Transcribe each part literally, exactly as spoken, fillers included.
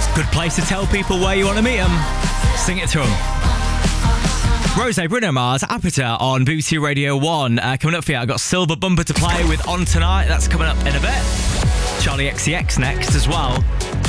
Good place to tell people where you want to meet them. Sing it to them. Rose, Bruno Mars, Apata on B B C Radio one. Uh, coming up for you, I've got Silver Bumper to play with On Tonight. That's coming up in a bit. Charlie X C X next as well.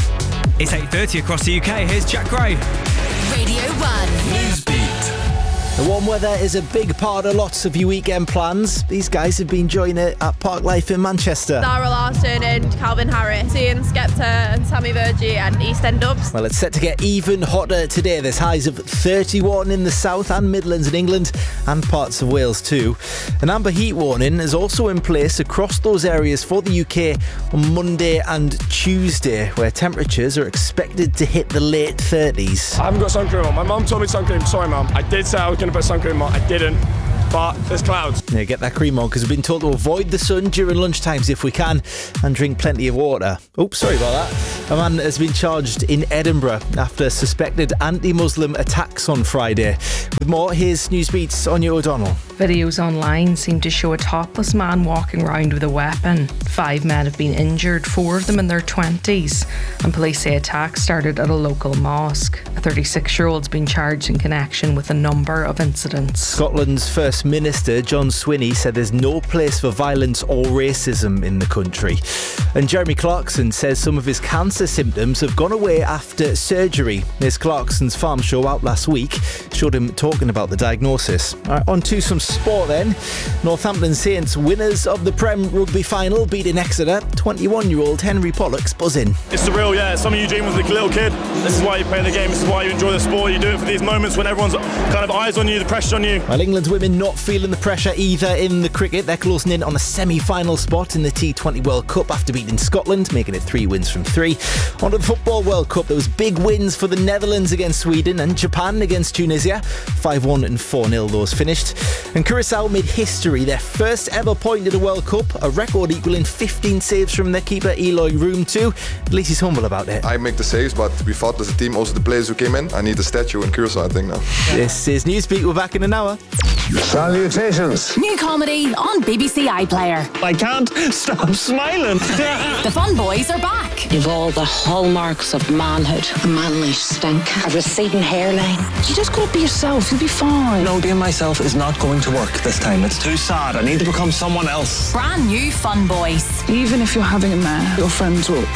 It's eight thirty across the U K. Here's Jack Gray. Radio one. Newsbeat. The warm weather is a big part of lots of your weekend plans. These guys have been enjoying it at Park Life in Manchester. Zara Larsson and Calvin Harris, Ian Skepta and Sammy Virgie and East End Dubs. Well, it's set to get even hotter today. There's highs of thirty-one in the south and Midlands in England and parts of Wales too. An amber heat warning is also in place across those areas for the U K on Monday and Tuesday, where temperatures are expected to hit the late thirties. I haven't got sun cream on. My mum told me sun cream. Sorry, mum. I did say I was going to put sun cream on. I didn't. But there's clouds. Yeah, get that cream on, because we've been told to avoid the sun during lunchtimes if we can, and drink plenty of water. Oops, sorry about that. A man has been charged in Edinburgh after suspected anti-Muslim attacks on Friday. With more, here's Newsbeat's Anya O'Donnell. Videos online seem to show a topless man walking around with a weapon. Five men have been injured, four of them in their twenties, and police say attacks started at a local mosque. A thirty-six-year-old's been charged in connection with a number of incidents. Scotland's First Minister John Swinney said there's no place for violence or racism in the country. And Jeremy Clarkson says some of his cancer symptoms have gone away after surgery. Miz Clarkson's farm show out last week showed him talking about the diagnosis. All right, on to some sport then. Northampton Saints winners of the Prem Rugby final beating Exeter. twenty-one-year-old Henry Pollock's buzzing. It's surreal, yeah. Some of you dream as a little kid. This is why you play the game. This is why you enjoy the sport. You do it for these moments when everyone's kind of eyes on you, the pressure on you. Well, England's women not feeling the pressure either in the cricket. They're closing in on a semi-final spot in the T twenty World Cup after beating Scotland, making it three wins from three. On to the Football World Cup. There was big wins for the Netherlands against Sweden and Japan against Tunisia. five one and four nil those finished. And Curaçao made history, their first ever point at a World Cup, a record equaling fifteen saves from their keeper Eloy Room too. At least he's humble about it. I make the saves, but we fought as a team, also the players who came in. I need a statue in Curaçao, I think now. This is Newsbeat. We're back in an hour. Salutations. New comedy on B B C iPlayer. I can't stop smiling. The Fun Boys are back. You've all the hallmarks of manhood. A manly stink. A receding hairline. You just go be yourself. You'll be fine. No, being myself is not going to work this time. It's too sad. I need to become someone else. Brand new Fun Boys. Even if you're having a mare, your friends will